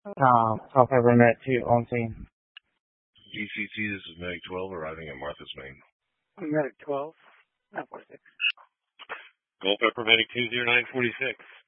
Culpeper Med 2 on scene. ECT, this is Medic 12 arriving at Martha's Main. Medic 12, 946. Culpeper Medic 20946.